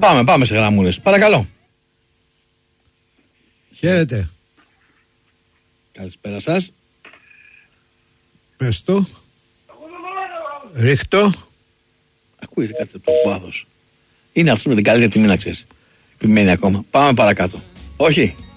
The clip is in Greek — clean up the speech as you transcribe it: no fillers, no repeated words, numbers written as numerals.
Πάμε σε γραμμούλες. Παρακαλώ. Χαίρετε. Καλησπέρα σας. Πες το. Ρίχτω. Ακούγεται κάτι από το βάθος. Είναι αυτό με την καλύτερη τιμή, να ξέρεις. Επιμένει ακόμα. Πάμε παρακάτω. Όχι.